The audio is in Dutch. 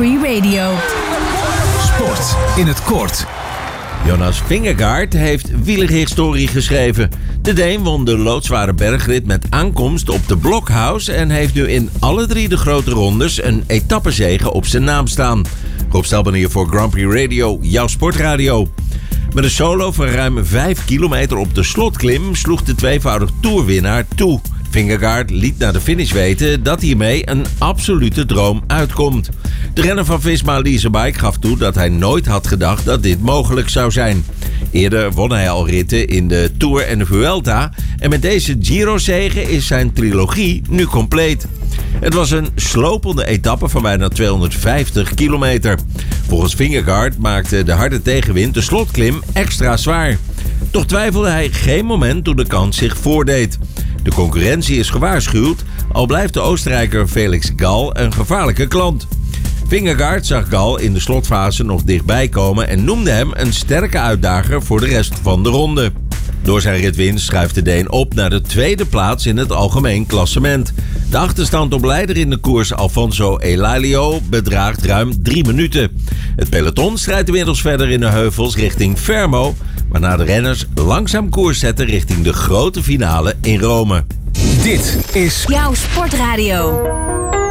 Free Radio. Sport in het kort. Jonas Vingegaard heeft wielerhistorie geschreven. De Deen won de loodzware bergrit met aankomst op de Blockhouse en heeft nu in alle 3 de grote rondes een etappezege op zijn naam staan. Rob Stelban hier voor Grand Prix Radio, jouw sportradio. Met een solo van ruim 5 kilometer op de slotklim sloeg de tweevoudig toerwinnaar toe. Vingegaard liet na de finish weten dat hiermee een absolute droom uitkomt. De renner van Visma Leasebike gaf toe dat hij nooit had gedacht dat dit mogelijk zou zijn. Eerder won hij al ritten in de Tour en de Vuelta en met deze Giro-zege is zijn trilogie nu compleet. Het was een slopende etappe van bijna 250 kilometer. Volgens Vingegaard maakte de harde tegenwind de slotklim extra zwaar. Toch twijfelde hij geen moment toen de kans zich voordeed. De concurrentie is gewaarschuwd, al blijft de Oostenrijker Felix Gall een gevaarlijke klant. Vingegaard zag Gall in de slotfase nog dichtbij komen en noemde hem een sterke uitdager voor de rest van de ronde. Door zijn ritwinst schuift de Deen op naar de 2e plaats in het algemeen klassement. De achterstand op leider in de koers Alfonso Elalio bedraagt ruim 3 minuten. Het peloton strijdt inmiddels verder in de heuvels richting Fermo, waarna de renners langzaam koers zetten richting de grote finale in Rome. Dit is Jouw sportradio.